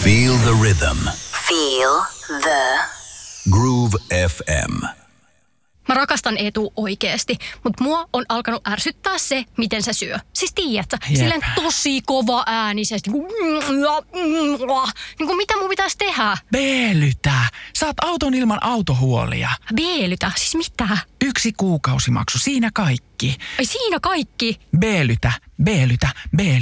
Feel the rhythm. Feel the Groove FM. Mä rakastan Eetu oikeesti, mutta mua on alkanut ärsyttää se, miten se syö. Siis tiedätkö, silleen tosi kova äänisesti. Niin kuin mitä mun pitäisi tehdä? Beelytä. Saat auton ilman autohuolia. Beelytä? Siis mitä? 1 kuukausimaksu, siinä kaikki. Ai siinä kaikki? Beelytä, beelytä, beelytä.